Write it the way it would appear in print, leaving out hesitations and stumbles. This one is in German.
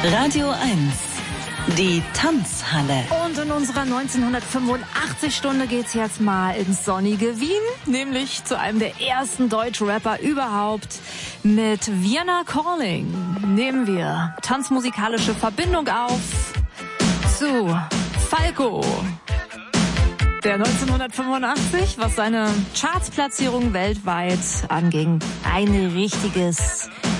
Radio 1, die Tanzhalle. Und in unserer 1985-Stunde geht's jetzt mal ins sonnige Wien, nämlich zu einem der ersten Deutsch-Rapper überhaupt. Mit Vienna Calling nehmen wir tanzmusikalische Verbindung auf zu Falco, der 1985, was seine Chartsplatzierung weltweit anging, ein richtiges